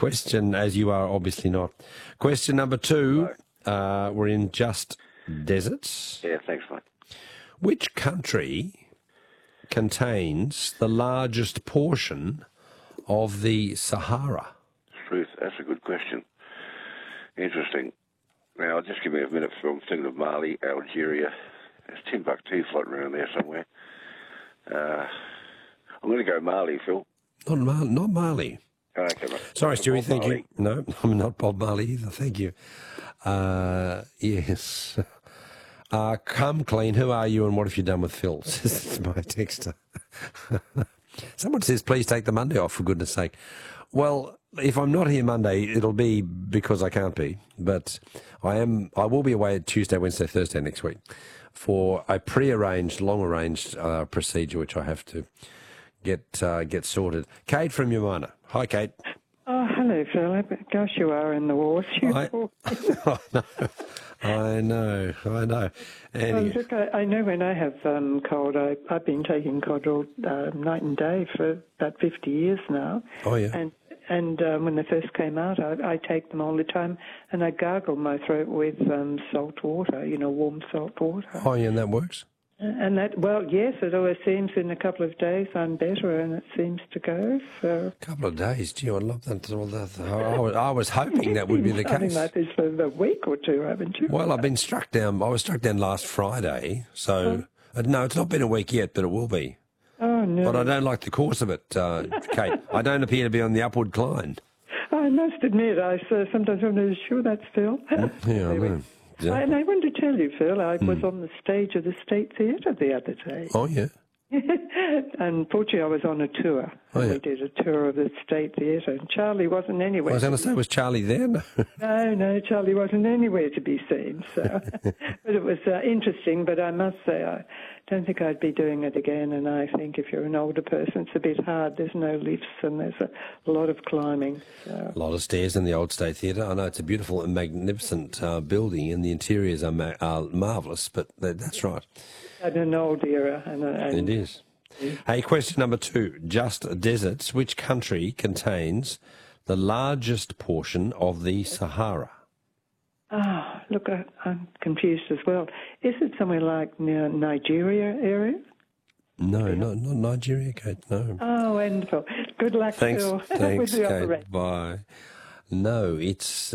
question, as you are obviously not. Question number 2, we're in just deserts. Yeah, thanks, mate. Which country contains the largest portion of the Sahara? Truth, that's a good question. Interesting. Now, just give me a minute. I'm thinking of Mali, Algeria. There's Timbuktu floating around there somewhere. I'm going to go Mali, Phil. Not Mali. Okay, mate. Sorry, Stewie, Bob thank Marley. you. No, I'm not Bob Marley either, thank you. Yes. Come clean, who are you and what have you done with Phil? This is my texter. Someone says, please take the Monday off, for goodness sake. Well, if I'm not here Monday, it'll be because I can't be, but I will be away Tuesday, Wednesday, Thursday next week for a pre-arranged, long-arranged procedure which I have to get sorted. Kate from Umina. Hi, Kate. Oh, hello, Philip. Gosh, you are in the wars. I know. Anyway. Look, I know when I have cold, I've been taking Codral night and day for about 50 years now. Oh, yeah. And when they first came out, I take them all the time, and I gargle my throat with salt water, warm salt water. Oh, yeah, and that works? And that, well, yes, it always seems in a couple of days I'm better, and it seems to go. So. A couple of days, gee, I love that. I was hoping that would be the case. Like this for a week or two, haven't you? Well, I've been struck down. I was struck down last Friday, so no, it's not been a week yet, but it will be. Oh no! But I don't like the course of it, Kate. I don't appear to be on the upward climb. I must admit, sometimes I'm not sure that's Phil. Yeah, I know. Yeah. And I want to tell you, Phil, I was on the stage of the State Theatre the other day. Oh, yeah. Unfortunately, I was on a tour. Oh, yeah. We did a tour of the State Theatre, and Charlie wasn't anywhere. I was going to say, was Charlie there? No, Charlie wasn't anywhere to be seen. So, but it was interesting. But I must say, I don't think I'd be doing it again. And I think if you're an older person, it's a bit hard. There's no lifts, and there's a lot of climbing. So. A lot of stairs in the old State Theatre. I know it's a beautiful and magnificent building, and the interiors are marvellous. But that's right. And an old era. It is. Hey, question number 2. Just deserts. Which country contains the largest portion of the Sahara? Oh, look, I'm confused as well. Is it somewhere like near Nigeria area? No, not Nigeria, Kate, no. Oh, wonderful. Good luck, Phil. Thanks, Kate. Bye. No, it's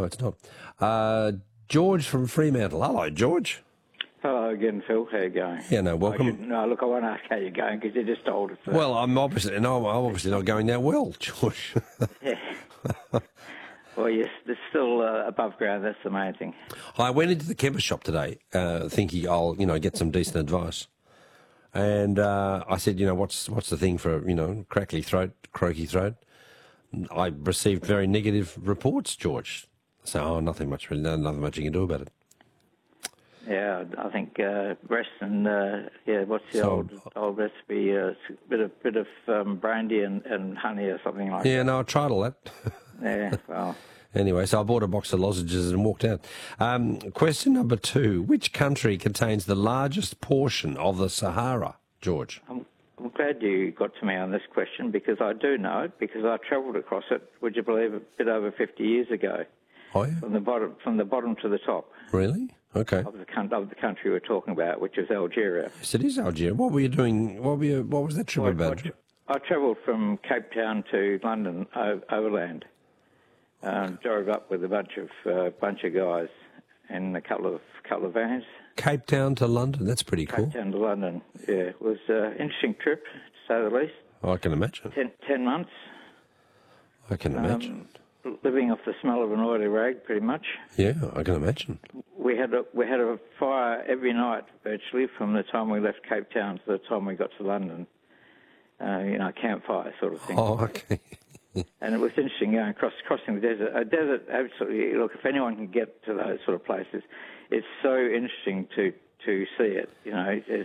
not. George from Fremantle. Hello, George. Hello again, Phil. How you going? Yeah, no, welcome. I won't ask how you're going because you just told us. Well, I'm obviously not going that well, George. Yeah. Well, yes, they're still above ground. That's the main thing. I went into the chemist shop today thinking I'll, get some decent advice. And I said, what's the thing for, crackly throat, croaky throat? I received very negative reports, George. So, nothing much really, nothing much you can do about it. Yeah, I think breast and what's the old recipe? A bit of brandy and honey or something like that. Yeah, no, I tried all that. Yeah, well. Anyway, so I bought a box of lozenges and walked out. Question number 2: which country contains the largest portion of the Sahara, George? I'm glad you got to me on this question because I do know it because I travelled across it. Would you believe, a bit over 50 years ago? Oh yeah. From the bottom to the top. Really? Okay. Of the country we're talking about, which is Algeria. Yes, it is Algeria. What were you doing? What was that trip about? I travelled from Cape Town to London overland. Drove up with a bunch of guys in a couple of vans. Cape Town to London. That's pretty cool. Cape Town to London. Yeah, it was an interesting trip, to say the least. I can imagine. 10 months. I can imagine. Living off the smell of an oily rag, pretty much. Yeah, I can imagine. We had a fire every night, virtually, from the time we left Cape Town to the time we got to London. Campfire sort of thing. Oh, okay. And it was interesting crossing the desert. A desert, absolutely. Look, if anyone can get to those sort of places, it's so interesting to see it. It's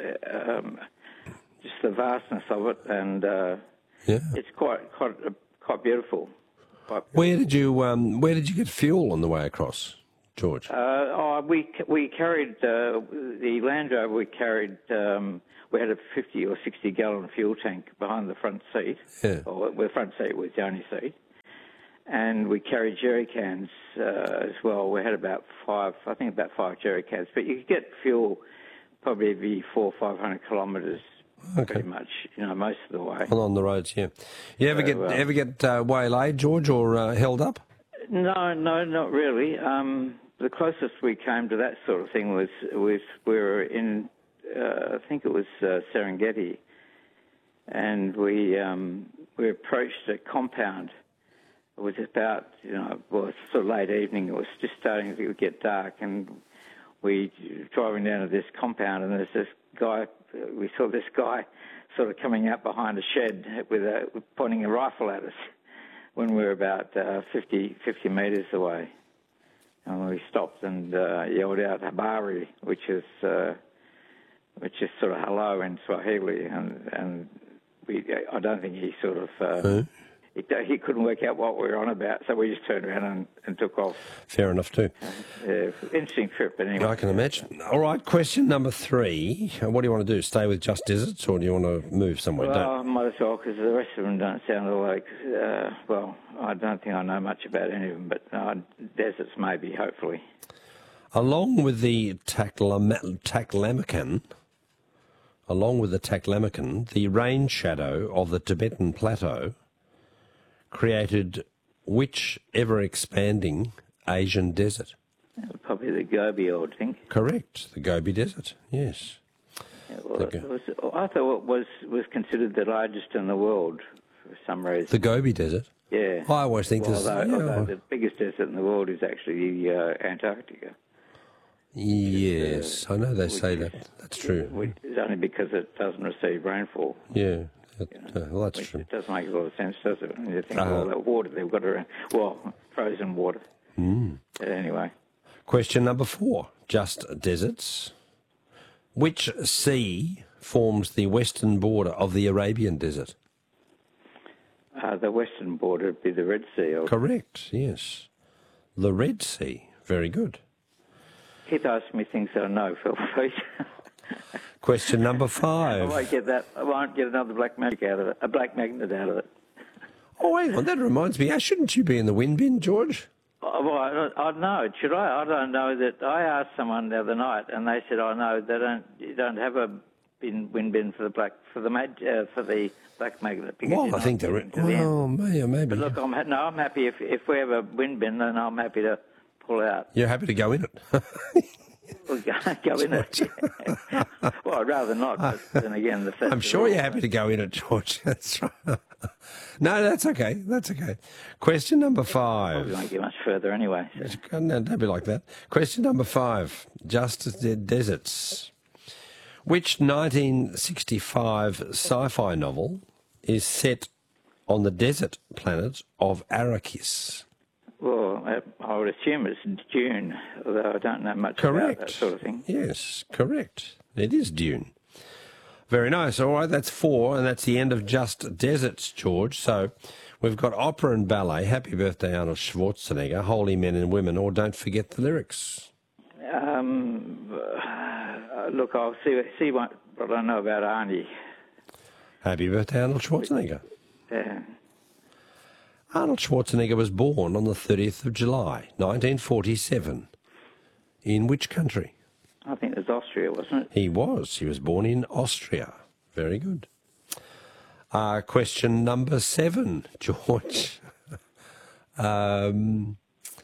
just the vastness of it, and it's quite beautiful. Where did you get fuel on the way across, George? We carried the Land Rover. We carried. We had a 50 or 60 gallon fuel tank behind the front seat. Yeah. Or the front seat was the only seat. And we carried jerry cans as well. We had about five jerry cans. But you could get fuel probably every 400 or 500 kilometres, pretty much, most of the way. On the roads, yeah. You ever get waylaid, George, or held up? No, not really. The closest we came to that sort of thing was we were in, I think it was Serengeti, and we approached a compound. It was about, sort of late evening. It was just starting to get dark, and we driving down to this compound, and there's this guy. We saw this guy sort of coming out behind a shed pointing a rifle at us when we were about 50 metres away. And we stopped and yelled out "Habari," which is sort of hello in Swahili, and I don't think he sort of he couldn't work out what we were on about, so we just turned around and took off. Fair enough too. Interesting trip, but anyway. I can imagine. All right, question number 3. What do you want to do? Stay with just deserts, or do you want to move somewhere? Well, I might as well, because the rest of them don't sound like. I don't think I know much about any of them, but deserts maybe, hopefully. Along with the Taklamakan, the rain shadow of the Tibetan Plateau created which ever-expanding Asian desert? Probably the Gobi, I would think. Correct, the Gobi Desert, yes. Yeah, I thought it was considered the largest in the world for some reason. The Gobi Desert? Yeah. I always think although the biggest desert in the world is actually Antarctica. Yes, I know they say that. That's true. It's only because it doesn't receive rainfall. Yeah. Well, that's true. It doesn't make a lot of sense, does it? When you think of all that water they've got around. Well, frozen water. But anyway. Question number 4. Just deserts. Which sea forms the western border of the Arabian Desert? The western border would be the Red Sea. Correct, yes. The Red Sea. Very good. Keep asking me things I know, Phil, please. Question number 5. I won't get that. I won't get another black magnet out of it. A black magnet out of it. Oh, hang on. That reminds me. Shouldn't you be in the wind bin, George? Oh, well, I know. Should I? I don't know that. I asked someone the other night, and they said, "I know you don't have a wind bin for the black magnet." Well, I think they're. Well, maybe. But look, I'm happy if we have a wind bin, then I'm happy to pull out. You're happy to go in it. We'll go in it. Well, I'd rather not, but then again, I'm sure you're happy to go in it, George. That's right. No, that's okay. That's okay. Question number 5. We won't get much further anyway. So. No, don't be like that. Question number 5. Just deserts. Which 1965 sci-fi novel is set on the desert planet of Arrakis? Well, I would assume it's Dune, although I don't know much about that sort of thing. Yes, correct. It is Dune. Very nice. All right, that's 4, and that's the end of Just Deserts, George. So we've got opera and ballet, Happy Birthday Arnold Schwarzenegger, Holy Men and Women, or Don't Forget the Lyrics. Look, I'll see what I know about Arnie. Happy Birthday Arnold Schwarzenegger. Yeah. Arnold Schwarzenegger was born on the 30th of July, 1947. In which country? I think it was Austria, wasn't it? He was. He was born in Austria. Very good. Question number 7, George. In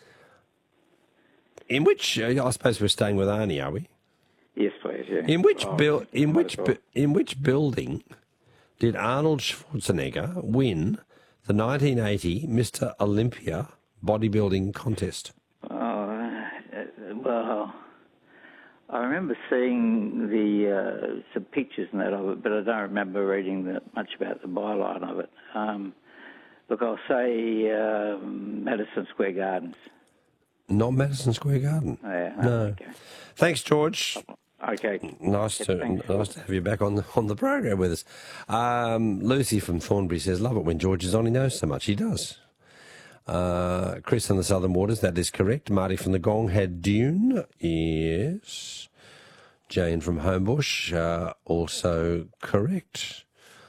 which, I suppose we're staying with Arnie, are we? Yes, please. Yeah. In which building did Arnold Schwarzenegger win the 1980 Mr. Olympia bodybuilding contest? Well, I remember seeing some pictures and that of it, but I don't remember reading much about the byline of it. Look, I'll say Madison Square Gardens. Not Madison Square Garden. Yeah, no. Okay. Thanks, George. Okay. Nice to have you back on the program with us. Lucy from Thornbury says, love it when George is on. He knows so much. He does. Chris on the Southern Waters, that is correct. Marty from the Gong had Dune. Yes. Jane from Homebush, also correct.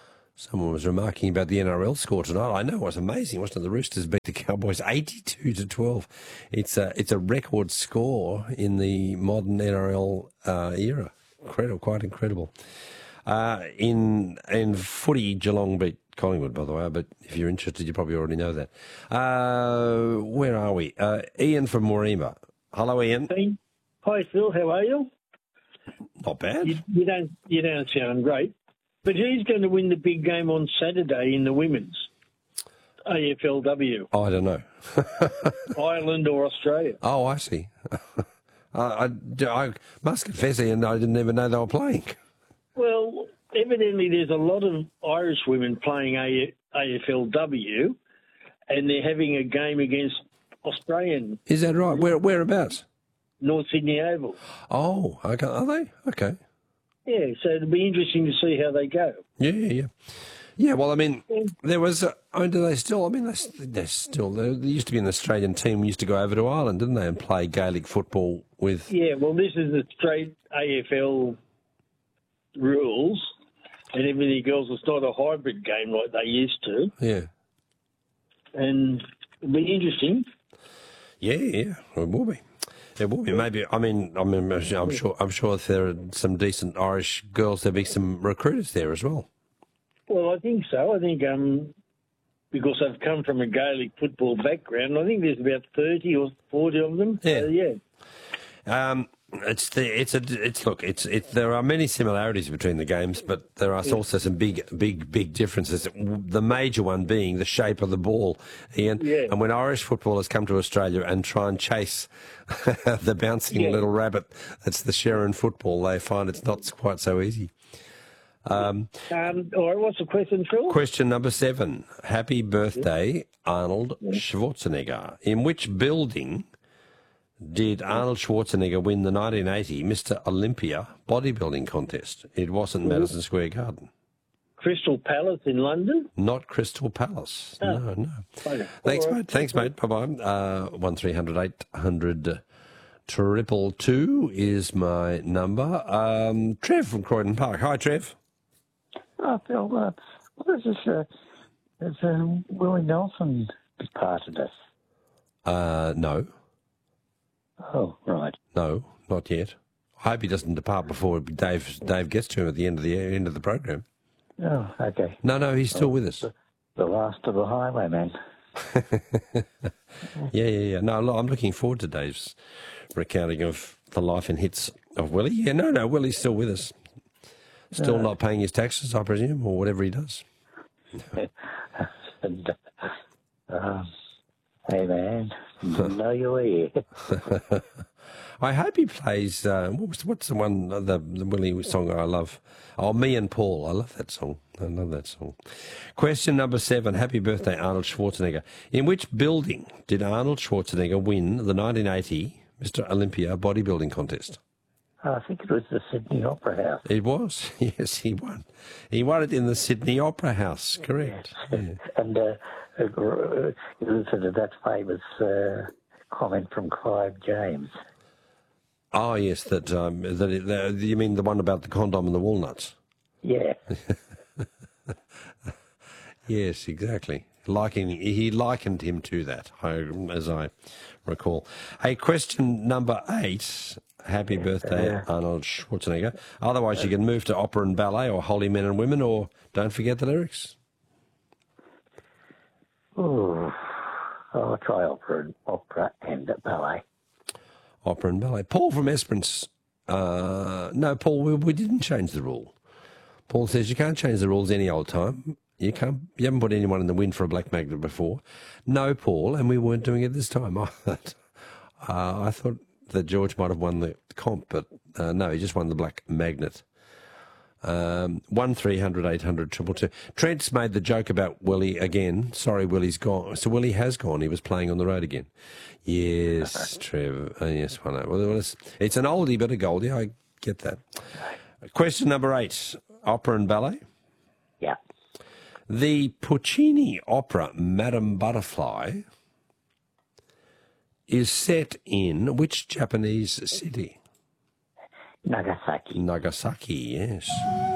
Someone was remarking about the NRL score tonight. I know it was amazing, wasn't it? The Roosters beat the Cowboys 82-12. It's a record score in the modern NRL era. Incredible, quite incredible. In footy, Geelong beat Collingwood, by the way, but if you're interested, you probably already know that. Where are we? Ian from Morima. Hello, Ian. Hey. Hi, Phil. How are you? Not bad. You don't sound great. But who's going to win the big game on Saturday in the women's AFLW? I don't know. Ireland or Australia? Oh, I see. I must confess, Ian, I didn't even know they were playing. Well, evidently there's a lot of Irish women playing AFLW, and they're having a game against Australian. Is that right? Whereabouts? North Sydney Oval. Oh, okay. Are they? Okay. Yeah, so it'll be interesting to see how they go. Yeah. Yeah, well, I mean, there was... do they still... I mean, they're still... There used to be an Australian team who used to go over to Ireland, didn't they, and play Gaelic football with... Yeah, well, this is the straight AFL rules and everything else. It's not a hybrid game like they used to. Yeah. And it'll be interesting. Yeah, it will be. It will be. Maybe. I'm sure if there are some decent Irish girls, there'll be some recruiters there as well. Well, I think so. I think because I've come from a Gaelic football background, I think there's about 30 or 40 of them. Yeah. There are many similarities between the games, but there are also some big differences. The major one being the shape of the ball, Ian. Yeah. And when Irish footballers come to Australia and try and chase the bouncing little rabbit that's the Sherrin football, they find it's not quite so easy. All right, what's the question, Phil? Question number 7. Happy birthday, Arnold Schwarzenegger. In which building did Arnold Schwarzenegger win the 1980 Mr. Olympia bodybuilding contest? It wasn't Madison Square Garden. Crystal Palace in London? Not Crystal Palace. No. Okay. Thanks, mate. Bye-bye. 1300 800 222 is my number. Trev from Croydon Park. Hi, Trev. Oh, Phil, what is this? Is Willie Nelson departed us? No. Oh, right. No, not yet. I hope he doesn't depart before Dave gets to him at the end of the program. Oh, okay. No, he's still with us. The last of the highwaymen. Yeah. No, I'm looking forward to Dave's recounting of the life and hits of Willie. Yeah, no, Willie's still with us. Still not paying his taxes, I presume, or whatever he does. And, hey, man, know you're here. I hope he plays, what's the one, the Willie song I love? Oh, Me and Paul. I love that song. Question number 7. Happy birthday, Arnold Schwarzenegger. In which building did Arnold Schwarzenegger win the 1980 Mr. Olympia bodybuilding contest? I think it was the Sydney Opera House. It was. Yes, he won. He won it in the Sydney Opera House, correct. Yes. Yeah. And it was sort of that famous comment from Clive James. Oh, yes, you mean the one about the condom and the walnuts? Yeah. Yes, exactly. He likened him to that, as I recall. Hey, question number 8. Happy birthday, Arnold Schwarzenegger. Otherwise, you can move to opera and ballet or Holy Men and Women, or don't forget the lyrics. Oh, I'll try opera and ballet. Opera and ballet. Paul from Esperance. No, Paul, we didn't change the rule. Paul says you can't change the rules any old time. You haven't put anyone in the wind for a black magnet before. No, Paul, and we weren't doing it this time. I thought that George might have won the comp, but no, he just won the black magnet. 1300 800 222. Trent's made the joke about Willie again. Sorry, Willie's gone. So Willie has gone. He was playing on the road again. Yes, Trev. Yes, I know. Well, it's an oldie but a goldie. I get that. Question number 8. Opera and ballet? Yeah. The Puccini opera Madame Butterfly is set in which Japanese city? Nagasaki. Nagasaki, yes.